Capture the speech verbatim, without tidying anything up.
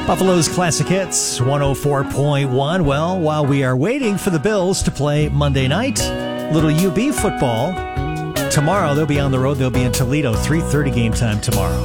Buffalo's Classic Hits, one oh four point one. Well, while we are waiting for the Bills to play Monday night, little U B football. Tomorrow, they'll be on the road. They'll be in Toledo, three thirty game time tomorrow.